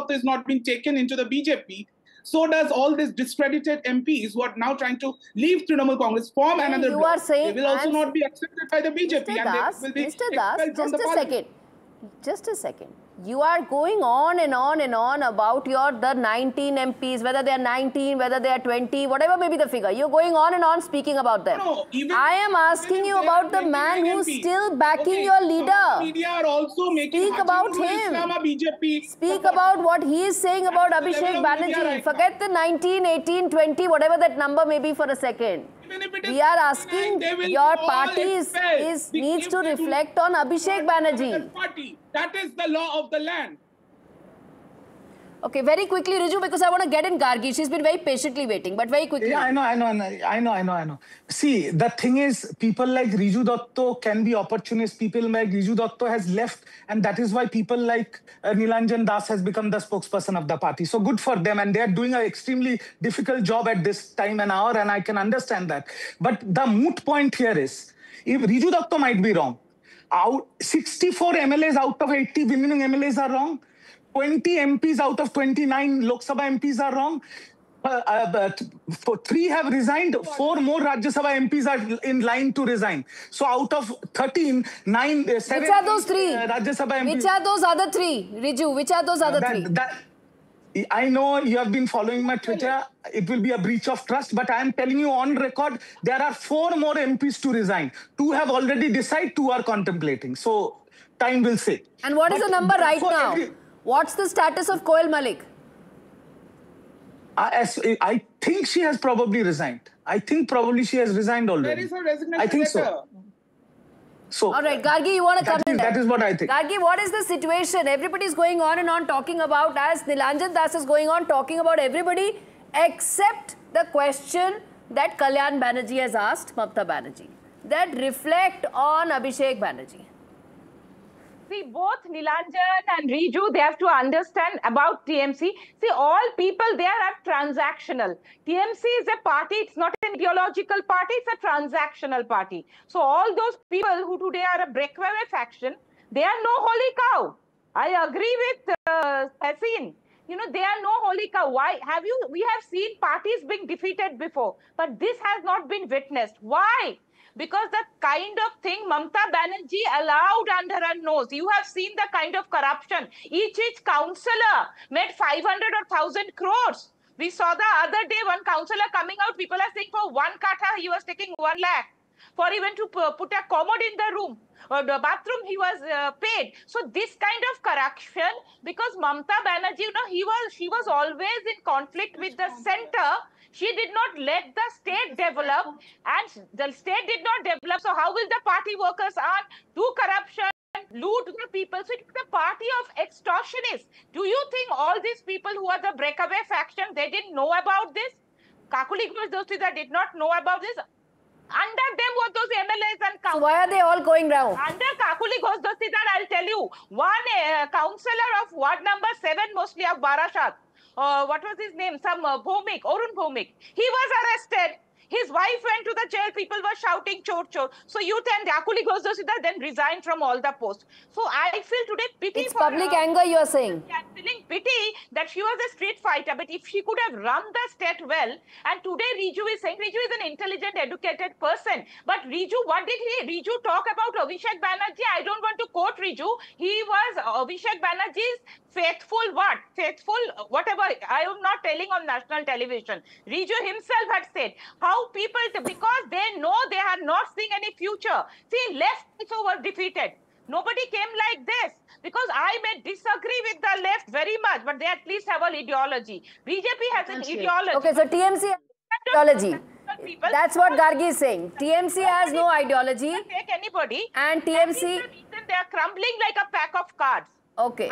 Datta is not being taken into the BJP, so does all these discredited MPs who are now trying to leave Trinamool Congress, form another you bloc. are saying, they will also not be accepted by the BJP, Mr. and Das, they will be Mr. Das, expelled from just the a parliament. second. Just a second. You are going on and on and on about the 19 MPs, whether they are 19, whether they are 20, whatever may be the figure. You're going on and on speaking about them. No, I am asking you about the man who's still backing your leader. Media are also making Speak about him. Islam a BJP. Speak about what he is saying about Abhishek Banerjee. Forget the 19, 18, 20, whatever that number may be for a second. We are asking your party needs to reflect on Abhishek Banerjee. That is the law of the land. Okay, very quickly, Riju, because I want to get in Gargi. She's been very patiently waiting, but very quickly. Yeah, I know. See, the thing is, people like Riju Dotto can be opportunists. People like Riju Dotto has left, and that is why people like Nilanjan Das has become the spokesperson of the party. So good for them, and they are doing an extremely difficult job at this time and hour, and I can understand that. But the moot point here is, if Riju Dotto might be wrong, 64 MLAs out of 80 winning MLAs are wrong. 20 MPs out of 29 Lok Sabha MPs are wrong. 3 have resigned. 4 more Rajya Sabha MPs are in line to resign. So out of 13, 7 Which are those 3? Rajya Sabha MPs. Which are those other 3? Riju, which are those other 3? I know you have been following my Twitter. It will be a breach of trust, but I am telling you on record, there are 4 more MPs to resign. 2 have already decided, 2 are contemplating. So time will say. And what is the number right now? What's the status of Koel Malik? I think she has probably resigned. I think probably she has resigned already. There is a resignation I think letter. So. All right, Gargi, you want to come in there? That is what I think. Gargi, what is the situation? Everybody's going on and on talking about, as Nilanjan Das is going on, talking about everybody except the question that Kalyan Banerjee has asked Mamata Banerjee, that reflect on Abhishek Banerjee. See, both Nilanjan and Riju, they have to understand about TMC. See, all people there are transactional. TMC is a party, it's not an ideological party, it's a transactional party. So all those people who today are a breakaway faction, they are no holy cow. I agree with Tehseen. You know, they are no holy cow. Why? We have seen parties being defeated before, but this has not been witnessed. Why? Because the kind of thing Mamata Banerjee allowed under her nose. You have seen the kind of corruption. Each councillor made 500 or 1,000 crores. We saw the other day one councillor coming out. People are saying for 1 katha, he was taking 1 lakh. For even to put a commode in the room or the bathroom, he was paid. So this kind of corruption, because Mamata Banerjee, you know, she was always in conflict with the center. She did not let the state develop, and the state did not develop. So how will the party workers do corruption, loot the people? So it's the party of extortionists. Do you think all these people who are the breakaway faction, they didn't know about this? Kakuli Ghosh Dostidar did not know about this. Under them were those MLAs and councillors. So why are they all going round? Under Kakuli Ghosh Dostidar, I'll tell you, one councillor of ward number 7, mostly of Barashat, what was his name? Some Bhomik, Arun Bhomik. He was arrested. His wife went to the jail. People were shouting, chor, chor. So you and Kakuli Ghosh Dostidar then resigned from all the posts. So I feel today pity it's for public anger, you are saying. I'm feeling pity that she was a street fighter, but if she could have run the state well, and today Riju is saying, Riju is an intelligent, educated person. But Riju, what did Riju talk about Abhishek Banerjee? I don't want to quote Riju. He was Abhishek Banerjee's faithful what? Faithful whatever. I am not telling on national television. Riju himself had said how people, because they know they are not seeing any future. See, left also were defeated. Nobody came like this, because I may disagree with the left very much, but they at least have an ideology. BJP has an ideology. Okay, so TMC has ideology. That's what Gargi is saying. TMC has no ideology. Take anybody. And TMC... That is the reason they are crumbling like a pack of cards. Okay.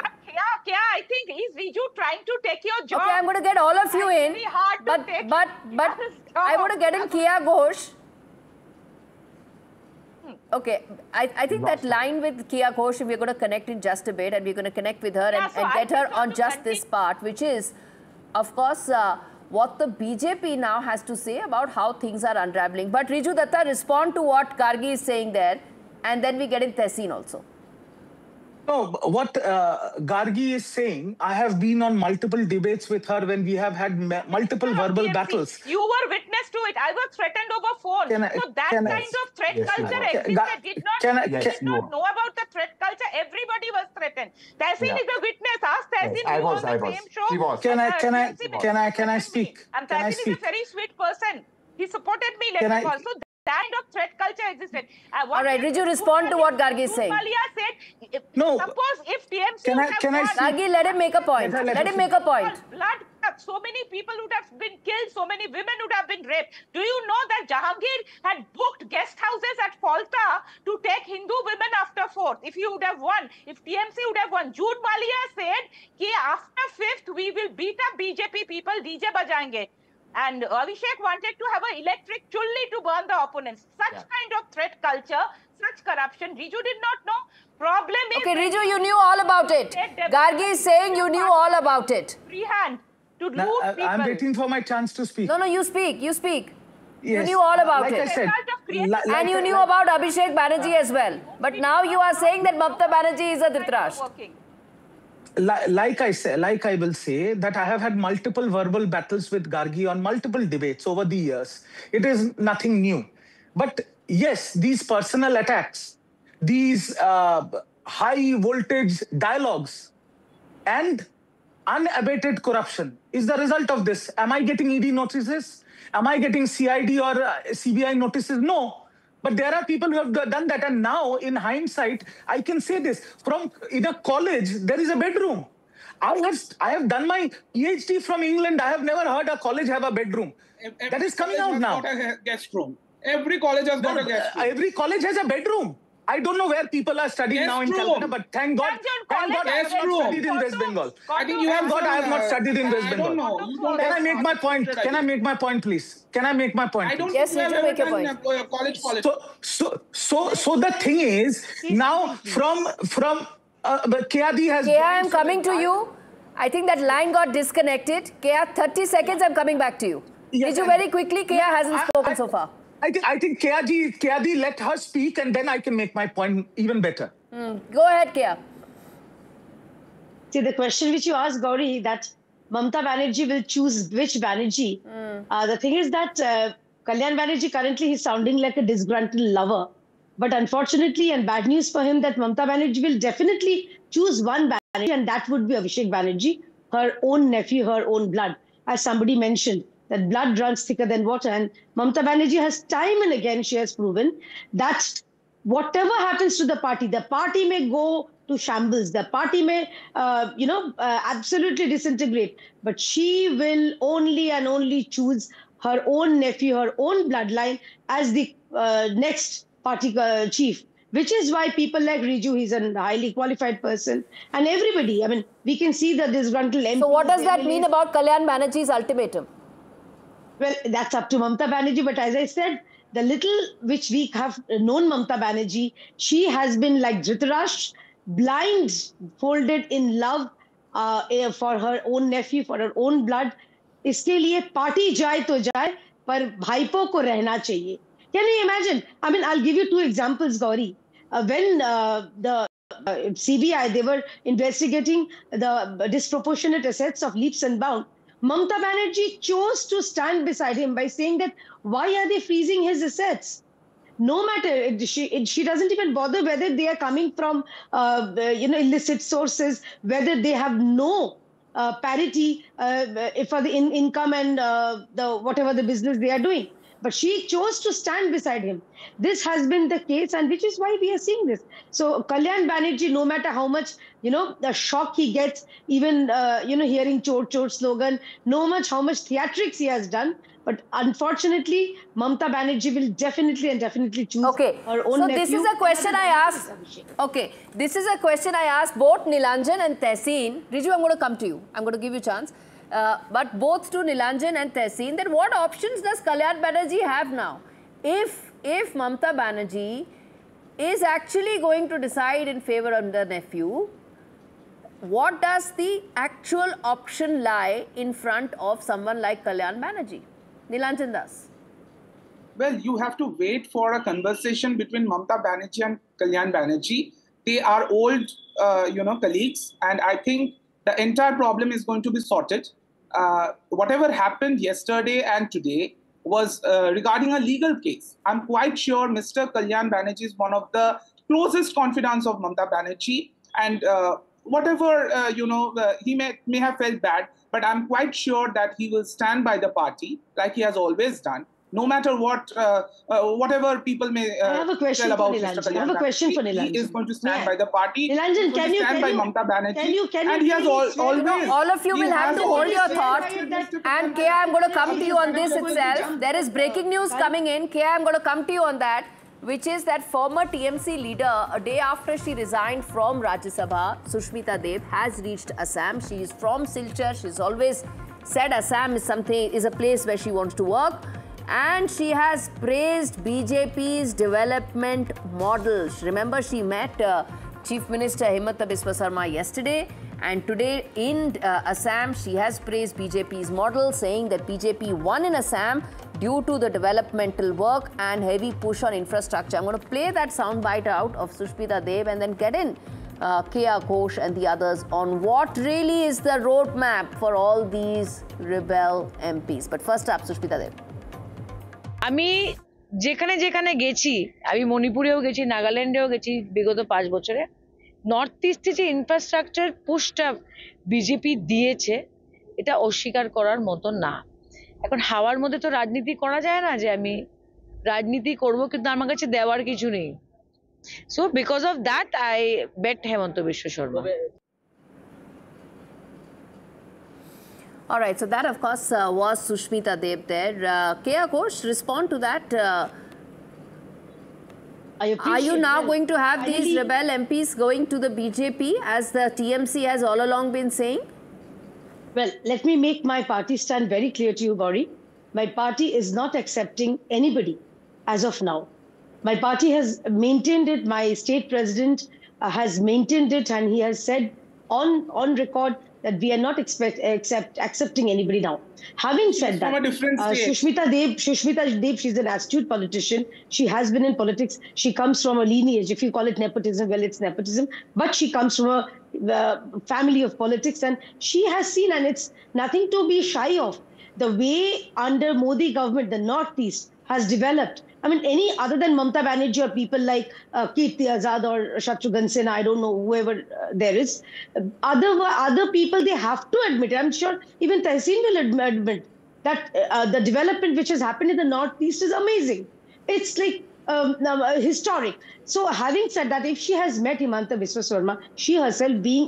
I think is Riju trying to take your job. Okay, I'm going to get all of you in. But I want to get in Kiya Ghosh. Okay, I think that line with Kiya Ghosh, we're going to connect in just a bit, and we're going to connect with her and get her on just this part, which is, of course, what the BJP now has to say about how things are unraveling. But Riju Datta, respond to what Gargi is saying there, and then we get in Tehseen also. No, what Gargi is saying, I have been on multiple debates with her when we have had multiple verbal battles. You were witness to it. I was threatened over phone. So that kind of threat culture existed. Did not know about the threat culture. Everybody was threatened. Tehseen is a witness. Ask Tehseen. I was. Same show. She was. Can I speak? And Tehseen is a very sweet person. He supported me. Also, that kind of threat culture existed. All right, Riju, respond to what Gargi is saying. Said, no. Suppose if TMC Gargi, let him make a point. Let him make a point. So many people would have been killed. So many women would have been raped. Do you know that Jahangir had booked guest houses at Falta to take Hindu women after 4th? If he would have won, if TMC would have won. Jude Malia said that after 5th, we will beat up BJP people, DJ bajayenge. And Abhishek wanted to have an electric chulli to burn the opponents. Such kind of threat culture, such corruption, Riju did not know. Problem is... Okay, Riju, you knew all about it. Gargi is saying you knew all about it. Freehand to loot people. I'm waiting for my chance to speak. No, you speak. You speak. Yes. You knew all about it. I said, and you knew about Abhishek Banerjee as well. But now you are saying that Mamata Banerjee is a Dhritarashtra. Like I will say that I have had multiple verbal battles with Gargi on multiple debates over the years. It is nothing new. But yes, these personal attacks, these high voltage dialogues and unabated corruption is the result of this. Am I getting ED notices? Am I getting CID or CBI notices? No. But there are people who have done that. And now, in hindsight, I can say this. In a college, there is a bedroom. I have done my PhD from England. I have never heard a college have a bedroom. That is coming out now. Got a guest room. Every college has got a guest room. Every college has a bedroom. I don't know where people are studying now in Calcutta, but thank God I have not studied in West Bengal. I think you have got. I have not studied in West Bengal. I don't know. Can I make my point? Can I make my point, please? Can I make my point? I don't yes, think you have make ever your done point. College politics. So the thing is now from KAD has. Kea, I'm coming to you. I think that line got disconnected. Kea, 30 seconds. I'm coming back to you. Yes, Riju, very quickly. Kea hasn't spoken so far. I think KAD let her speak and then I can make my point even better. Go ahead, Kea. See, the question which you asked, Gauri, that Mamata Banerjee will choose which Banerjee. The thing is that Kalyan Banerjee currently is sounding like a disgruntled lover. But unfortunately, and bad news for him, that Mamata Banerjee will definitely choose one Banerjee, and that would be Abhishek Banerjee, her own nephew, her own blood. As somebody mentioned, that blood runs thicker than water. And Mamata Banerjee has time and again, she has proven that whatever happens to the party may go to shambles. The party may, absolutely disintegrate. But she will only and only choose her own nephew, her own bloodline as the next party chief. Which is why people like Riju, he's a highly qualified person. And everybody, I mean, we can see the disgruntled MP. So what does that mean about Kalyan Banerjee's ultimatum? Well, that's up to Mamata Banerjee. But as I said, the little which we have known Mamata Banerjee, she has been like Dhritarashtra, blindfolded in love for her own nephew, for her own blood. इसके लिए party जाए तो जाए, पर भाईपों को रहना चाहिए. Can you imagine? I mean, I'll give you two examples, Gauri. When the CBI, they were investigating the disproportionate assets of Leaps and Bounds, Mamata Banerjee chose to stand beside him by saying that, why are they freezing his assets? No matter, she doesn't even bother whether they are coming from, illicit sources, whether they have no parity for the income and whatever the business they are doing. But she chose to stand beside him. This has been the case, and which is why we are seeing this. So Kalyan Banerjee, no matter how much, the shock he gets, even, hearing Chor Chor slogan, how much theatrics he has done. But unfortunately, Mamata Banerjee will definitely choose her own nephew. So this is a question I asked. Okay, this is a question I asked both Nilanjan and Tehseen. Riju, I'm going to come to you. I'm going to give you a chance. But both to Nilanjan and Tehseen, that what options does Kalyan Banerjee have now? If Mamata Banerjee is actually going to decide in favor of the nephew, what does the actual option lie in front of someone like Kalyan Banerjee? Nilanjan Das. Well, you have to wait for a conversation between Mamata Banerjee and Kalyan Banerjee. They are old colleagues, and I think the entire problem is going to be sorted. Whatever happened yesterday and today was regarding a legal case. I'm quite sure Mr. Kalyan Banerjee is one of the closest confidants of Mamata Banerjee, and whatever he may have felt bad, but I'm quite sure that he will stand by the party like he has always done. No matter what, whatever people may tell about Mr. Kalyan Banerjee, I have a question for Nilanjan. He is going to stand by the party. Nilanjan, can you stand by Mamata Banerjee? Can he has always. All of you will have to hold your thought. And Kea, I'm going to come to you on this itself. There is breaking news coming in. Kea, I'm going to come to you on that, which is that former TMC leader, a day after she resigned from Rajya Sabha, Sushmita Deb, has reached Assam. She is from Silchar. She's always said Assam is a place where she wants to work. And she has praised BJP's development models. Remember, she met Chief Minister Himanta Biswa Sarma yesterday, and today in Assam, she has praised BJP's model, saying that BJP won in Assam due to the developmental work and heavy push on infrastructure. I'm going to play that soundbite out of Sushmita Deb and then get in Kea Ghosh and the others on what really is the roadmap for all these rebel MPs. But first up, Sushmita Deb. আমি যেখানে গেছি, আমি মণিপুরেও গেছি, নাগাল্যান্ডেও গেছি বিগত 5 বছরে, north ইস্টে যে ইনফ্রাস্ট্রাকচার পুশটা বিজেপি দিয়েছে, এটা অস্বীকার করার মতো না। এখন হাওয়ার মধ্যে তো রাজনীতি করা যায় না যে আমি রাজনীতি করব কিন্তু আমার কাছে দেওয়ার কিছু নেই। So because of that I bet Hemanta Biswa Sarma. All right, so that of course was Sushmita Deb there. Kea Ghosh, respond to that. Are you now going to have these rebel MPs going to the BJP as the TMC has all along been saying? Well, let me make my party stand very clear to you, Gauri. My party is not accepting anybody as of now. My party has maintained it. My state president has maintained it, and he has said on record that we are not accepting anybody now. Having said that, Sushmita Deb, she's an astute politician. She has been in politics. She comes from a lineage. If you call it nepotism, well, it's nepotism. But she comes from a family of politics, and she has seen, and it's nothing to be shy of, the way under Modi government, the Northeast has developed. I mean, any other than Mamata Banerjee or people like Kirti Azad or Shatrughan Sinha, I don't know, whoever there is, other people, they have to admit it. I'm sure even Tehseen will admit that the development which has happened in the Northeast is amazing. It's like historic. So having said that, if she has met Himanta Biswa Sarma, she herself being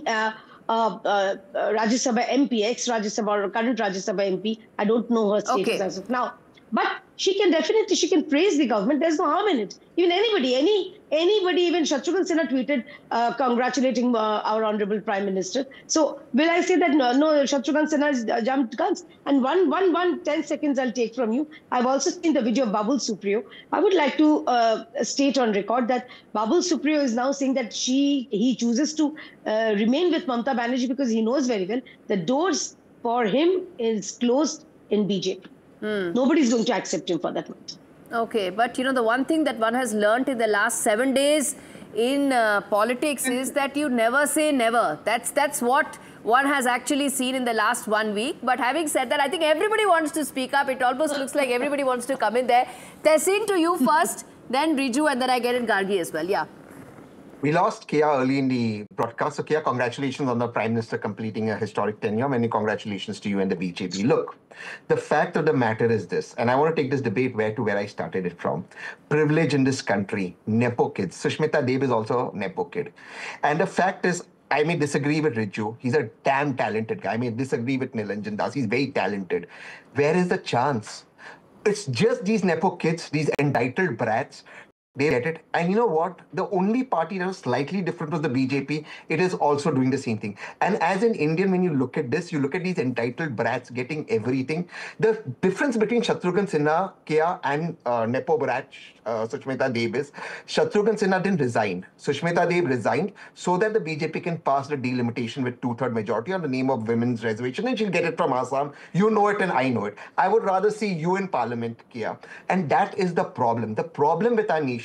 Rajya Sabha MP, ex-Rajya Sabha or current Rajya Sabha MP, I don't know her status as of now. But she can praise the government. There's no harm in it. Even anybody, even Shatrughan Sinha tweeted congratulating our honorable Prime Minister. So will I say that no Shatrughan Sinha has jumped guns? And one 10 seconds I'll take from you. I've also seen the video of Babul Supriyo. I would like to state on record that Babul Supriyo is now saying that he chooses to remain with Mamata Banerjee because he knows very well the doors for him is closed in BJP. Nobody's going to accept him for that matter. Okay, but you know, the one thing that one has learnt in the last 7 days in politics is that you never say never. That's what one has actually seen in the last 1 week. But having said that, I think everybody wants to speak up. It almost looks like everybody wants to come in there. Tehseen, to you first, then Riju, and then I get in Gargi as well. Yeah. We lost Kea early in the broadcast. So Kea, congratulations on the Prime Minister completing a historic tenure. Many congratulations to you and the BJP. Look, the fact of the matter is this, and I want to take this debate where I started it from. Privilege in this country, Nepo kids. Sushmita Deb is also a Nepo kid. And the fact is, I may disagree with Riju. He's a damn talented guy. I may disagree with Nilanjan Das. He's very talented. Where is the chance? It's just these Nepo kids, these entitled brats. They get it. And you know what? The only party that was slightly different was the BJP. It is also doing the same thing. And as an Indian, when you look at this, you look at these entitled brats getting everything. The difference between Shatrughan Sinha, Kea, and Nepo brat Sushmita Deb is Shatrughan Sinha didn't resign. Sushmita Deb resigned so that the BJP can pass the delimitation with 2/3 majority on the name of women's reservation, and she'll get it from Assam. You know it and I know it. I would rather see you in parliament, Kea. And that is the problem. The problem with our nation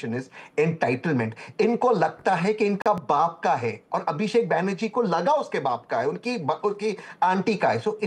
definition is entitlement. इनको लगता है कि इनका बाप का है और अभिषेक बैनर्जी को लगा उसके बाप का है, उनकी आंटी का है. So